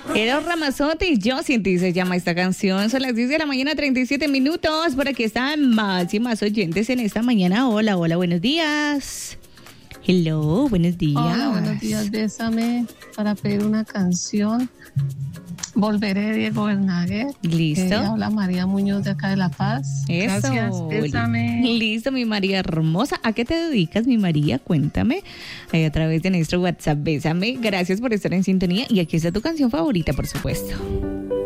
Eros Ramazotti y Yo Sin Ti se llama esta canción. Son las 10 de la mañana, 37 minutos. Por aquí están más y más oyentes en esta mañana. Hola, hola, buenos días. Hello, buenos días. Hola, buenos días. Bésame para pedir una canción. Volveré de Diego Verdaguer. Listo. Habla María Muñoz de acá de La Paz. Eso. Gracias, bésame. Listo, mi María hermosa. ¿A qué te dedicas, mi María? Cuéntame. Ahí a través de nuestro WhatsApp, bésame. Gracias por estar en sintonía. Y aquí está tu canción favorita, por supuesto.